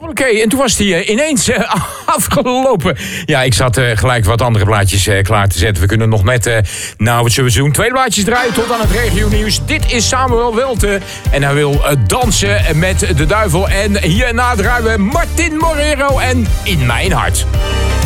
Hoppakee, en toen was die ineens afgelopen. Ja, ik zat gelijk wat andere plaatjes klaar te zetten. We kunnen nog net, wat zullen we doen? 2 plaatjes draaien tot aan het regionieuws. Dit is Samuel Welte. En hij wil dansen met de duivel. En hierna draaien we Martin Morero en In Mijn Hart.